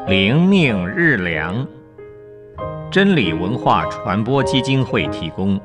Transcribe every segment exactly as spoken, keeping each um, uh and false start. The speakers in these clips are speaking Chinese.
灵命日粮，真理文化传播基金会提供。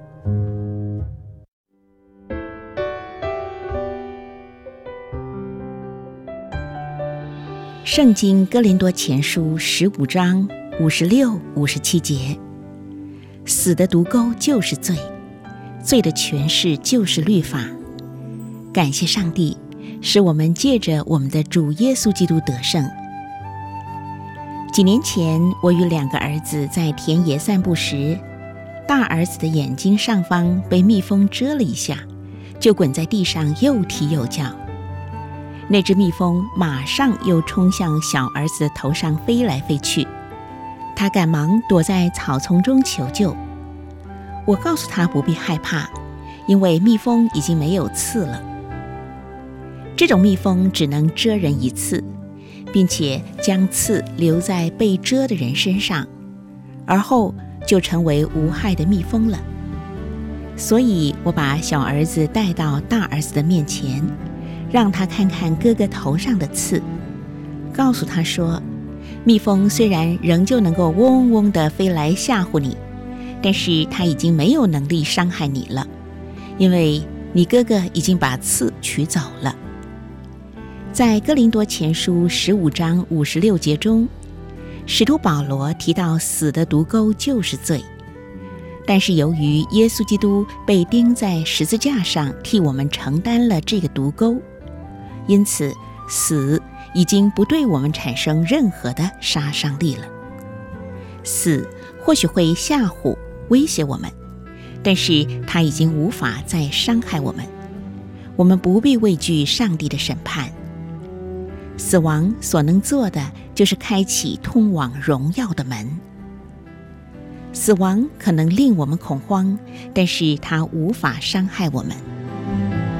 圣经哥林多前书十五章五十六、五十七节，死的毒钩就是罪，罪的权势就是律法。感谢上帝，使我们借着我们的主耶稣基督得胜。几年前，我与两个儿子在田野散步时，大儿子的眼睛上方被蜜蜂蛰了一下，就滚在地上又踢又叫。那只蜜蜂马上又冲向小儿子的头上飞来飞去，他赶忙躲在草丛中求救。我告诉他不必害怕，因为蜜蜂已经没有刺了。这种蜜蜂只能蛰人一次，并且将刺留在被蛰的人身上，而后就成为无害的蜜蜂了。所以我把小儿子带到大儿子的面前，让他看看哥哥头上的刺，告诉他说，蜜蜂虽然仍旧能够嗡嗡地飞来吓唬你，但是它已经没有能力伤害你了，因为你哥哥已经把刺取走了。在哥林多前书十五章五十六节中，使徒保罗提到死的毒钩就是罪，但是由于耶稣基督被钉在十字架上替我们承担了这个毒钩，因此死已经不对我们产生任何的杀伤力了。死或许会吓唬威胁我们，但是它已经无法再伤害我们，我们不必畏惧上帝的审判。死亡所能做的就是开启通往荣耀的门。死亡可能令我们恐慌，但是它无法伤害我们。